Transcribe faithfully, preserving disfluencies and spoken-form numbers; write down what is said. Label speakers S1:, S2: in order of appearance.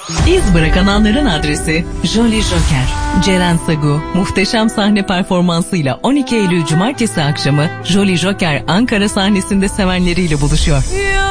S1: İz bırakan anların adresi Jolly Joker. Ceren Sagu muhteşem sahne performansıyla on iki Eylül Cumartesi akşamı Jolly Joker Ankara sahnesinde sevenleriyle buluşuyor.